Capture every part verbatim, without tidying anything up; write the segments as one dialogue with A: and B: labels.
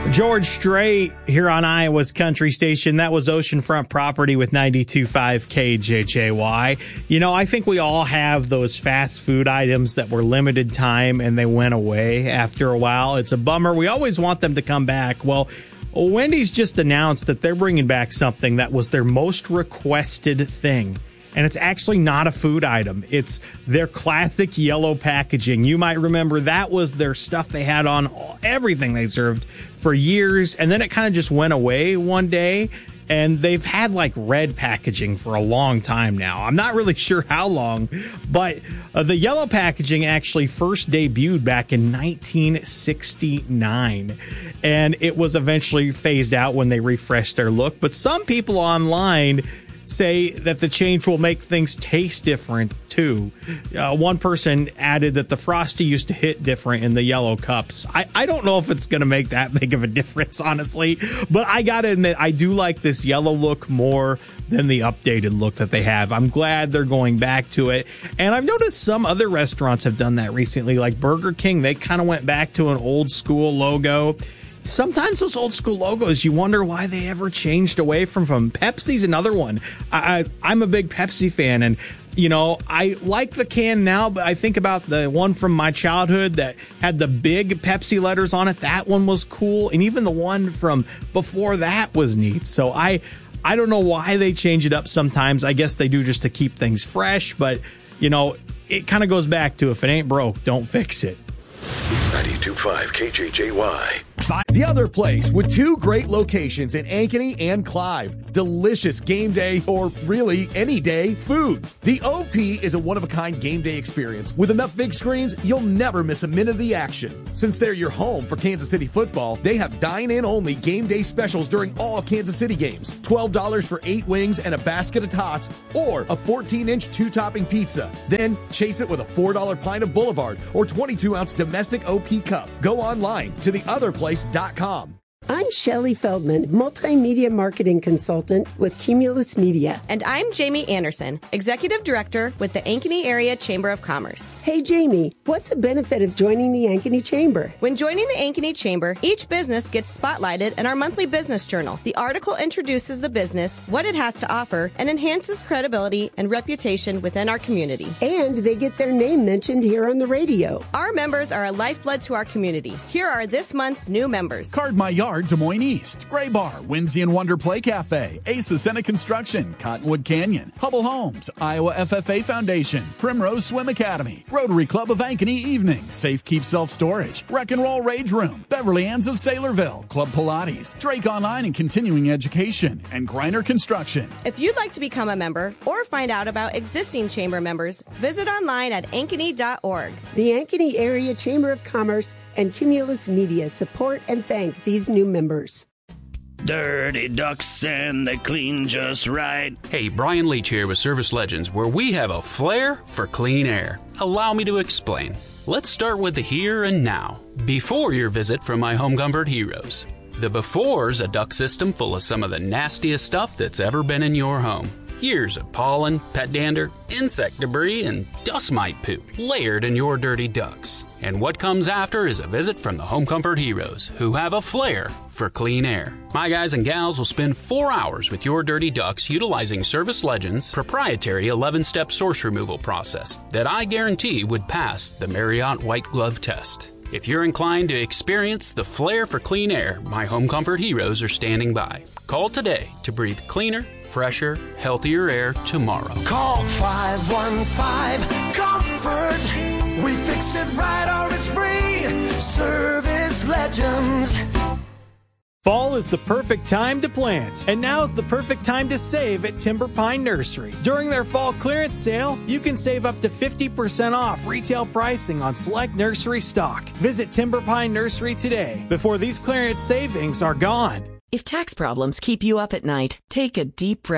A: George Strait here on Iowa's Country Station. That was Oceanfront Property with ninety-two point five K J J Y. You know, I think we all have those fast food items that were limited time and they went away after a while. It's a bummer. We always want them to come back. Well, Wendy's just announced that they're bringing back something that was their most requested thing. And it's actually not a food item. It's their classic yellow packaging. You might remember that was their stuff they had on everything they served for years. And then it kind of just went away one day. And they've had like red packaging for a long time now. I'm not really sure how long, but uh, the yellow packaging actually first debuted back in nineteen sixty-nine. And it was eventually phased out when they refreshed their look. But some people online say that the change will make things taste different too. Uh, one person added that the Frosty used to hit different in the yellow cups. I, I don't know if it's going to make that big of a difference, honestly, but I got to admit, I do like this yellow look more than the updated look that they have. I'm glad they're going back to it. And I've noticed some other restaurants have done that recently, like Burger King. They kind of went back to an old school logo. Sometimes those old school logos, you wonder why they ever changed away from them. Pepsi's another one. I, I, I'm a big Pepsi fan, and, you know, I like the can now, but I think about the one from my childhood that had the big Pepsi letters on it. That one was cool, and even the one from before that was neat. So I, I don't know why they change it up sometimes. I guess they do just to keep things fresh, but, you know, it kind of goes back to if it ain't broke, don't fix it.
B: ninety-two point five K J J Y.
C: The Other Place, with two great locations in Ankeny and Clive. Delicious game day, or really any day, food. The O P is a one-of-a-kind game day experience. With enough big screens, you'll never miss a minute of the action. Since they're your home for Kansas City football, they have dine-in-only game day specials during all Kansas City games. twelve dollars for eight wings and a basket of tots, or a fourteen-inch two-topping pizza. Then chase it with a four dollar pint of Boulevard, or twenty-two ounce domestic O P cup. Go online to the other place dot com.
D: I'm Shelley Feldman, multimedia marketing consultant with Cumulus Media.
E: And I'm Jamie Anderson, executive director with the Ankeny Area Chamber of Commerce.
D: Hey, Jamie, what's the benefit of joining the Ankeny Chamber?
E: When joining the Ankeny Chamber, each business gets spotlighted in our monthly business journal. The article introduces the business, what it has to offer, and enhances credibility and reputation within our community.
D: And they get their name mentioned here on the radio.
E: Our members are a lifeblood to our community. Here are this month's new members.
F: Card My Yard, Des Moines East, Gray Bar, Whimsy and Wonder Play Cafe, Ace Ascena Construction, Cottonwood Canyon, Hubble Homes, Iowa F F A Foundation, Primrose Swim Academy, Rotary Club of Ankeny Evening, Safe Keep Self Storage, Wreck and Roll Rage Room, Beverly Ann's of Saylorville, Club Pilates, Drake Online and Continuing Education, and Griner Construction.
E: If you'd like to become a member or find out about existing chamber members, visit online at ankeny dot org.
D: The Ankeny Area Chamber of Commerce and Cumulus Media support and thank these new members.
G: Dirty ducks and they clean just right.
H: Hey, Brian Leach here with Service Legends, where we have a flair for clean air. Allow me to explain. Let's start with the here and now, before your visit from my Home Comfort heroes. The before's a duct system full of some of the nastiest stuff that's ever been in your home. Years of pollen, pet dander, insect debris, and dust mite poop layered in your dirty ducts. And what comes after is a visit from the Home Comfort heroes, who have a flair for clean air. My guys and gals will spend four hours with your dirty ducts utilizing Service Legends' proprietary eleven-step source removal process that I guarantee would pass the Marriott White Glove test. If you're inclined to experience the flair for clean air, my Home Comfort heroes are standing by. Call today to breathe cleaner, fresher, healthier air tomorrow.
I: Call five one five comfort. We fix it right or it's free. Service Legends.
A: Fall is the perfect time to plant, and now's the perfect time to save at Timber Pine Nursery. During their fall clearance sale, you can save up to fifty percent off retail pricing on select nursery stock. Visit Timber Pine Nursery today before these clearance savings are gone.
J: If tax problems keep you up at night, take a deep breath.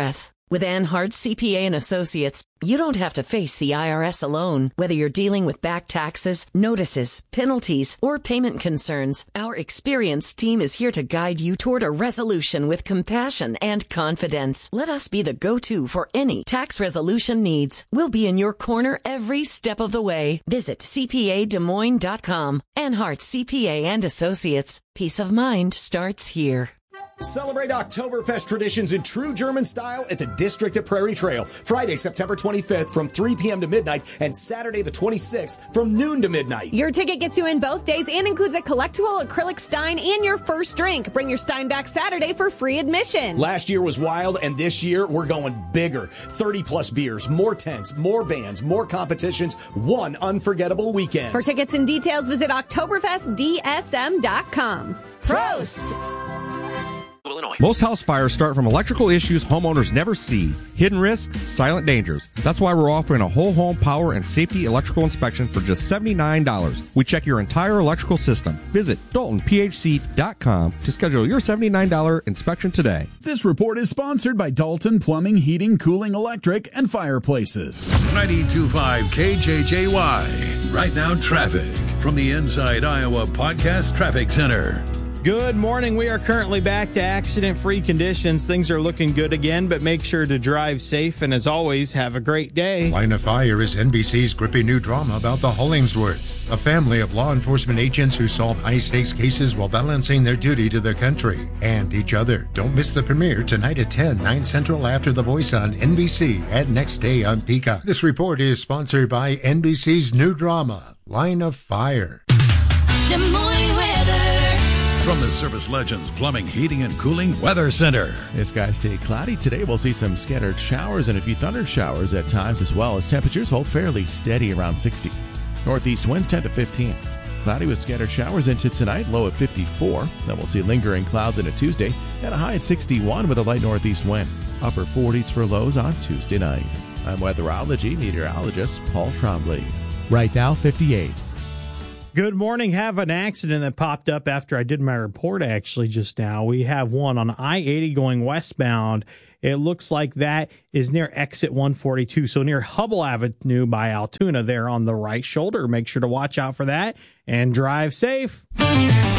J: With Ann Hart C P A and Associates, you don't have to face the I R S alone. Whether you're dealing with back taxes, notices, penalties, or payment concerns, our experienced team is here to guide you toward a resolution with compassion and confidence. Let us be the go-to for any tax resolution needs. We'll be in your corner every step of the way. Visit C P A Des Moines dot com. Ann Hart C P A and Associates. Peace of mind starts here.
C: Celebrate Oktoberfest traditions in true German style at the District at Prairie Trail. Friday, September twenty-fifth from three p.m. to midnight and Saturday the twenty-sixth from noon to midnight.
K: Your ticket gets you in both days and includes a collectible acrylic Stein and your first drink. Bring your Stein back Saturday for free admission.
C: Last year was wild, and this year we're going bigger. thirty plus beers, more tents, more bands, more competitions, one unforgettable weekend.
K: For tickets and details, visit Oktoberfest D S M dot com. Prost!
L: Illinois. Most house fires start from electrical issues homeowners never see. Hidden risks, silent dangers. That's why we're offering a whole home power and safety electrical inspection for just seventy-nine dollars. We check your entire electrical system. Visit Dalton P H C dot com to schedule your seventy-nine dollars inspection today.
F: This report is sponsored by Dalton Plumbing, Heating, Cooling, Electric, and Fireplaces.
B: ninety-two point five K J J Y. Right now, traffic from the Inside Iowa Podcast Traffic Center.
A: Good morning. We are currently back to accident-free conditions. Things are looking good again, but make sure to drive safe. And as always, have a great day.
M: Line of Fire is N B C's gripping new drama about the Hollingsworths, a family of law enforcement agents who solve high-stakes cases while balancing their duty to their country and each other. Don't miss the premiere tonight at ten, nine Central after The Voice on N B C and next day on Peacock. This report is sponsored by N B C's new drama, Line of Fire.
I: Des Moines weather.
B: From the Service Legends Plumbing, Heating, and Cooling Weather Center.
N: The skies stay cloudy today. We'll see some scattered showers and a few thunder showers at times as well, as temperatures hold fairly steady around sixty. Northeast winds ten to fifteen. Cloudy with scattered showers into tonight, low at fifty-four. Then we'll see lingering clouds into Tuesday and a high at sixty-one with a light northeast wind. Upper forties for lows on Tuesday night. I'm weatherology meteorologist Paul Trombley. Right now, fifty-eight.
A: Good morning. Have an accident that popped up after I did my report actually just now. We have one on I eighty going westbound. It looks like that is near exit one forty-two, so near Hubble Avenue by Altoona there on the right shoulder. Make sure to watch out for that and drive safe.